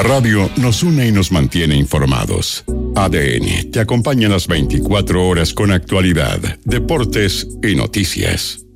La radio nos une y nos mantiene informados. ADN te acompaña las 24 horas con actualidad, deportes y noticias.